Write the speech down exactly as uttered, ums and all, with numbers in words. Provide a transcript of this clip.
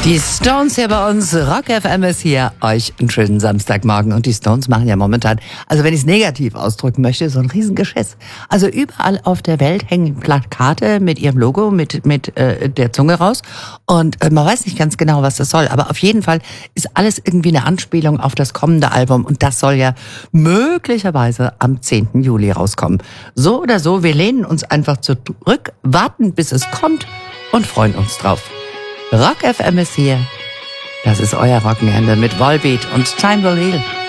Die Stones hier bei uns, Rock F M ist hier, euch einen schönen Samstagmorgen. Und die Stones machen ja momentan, also wenn ich es negativ ausdrücken möchte, so ein Riesengeschiss. Also überall auf der Welt hängen Plakate mit ihrem Logo, mit, mit äh, der Zunge raus. Und äh, man weiß nicht ganz genau, was das soll. Aber auf jeden Fall ist alles irgendwie eine Anspielung auf das kommende Album. Und das soll ja möglicherweise am zehnten Juli rauskommen. So oder so, wir lehnen uns einfach zurück, warten bis es kommt und freuen uns drauf. Rock F M ist hier. Das ist euer Rock'n'Ende mit Volbeat und Time Will Heal.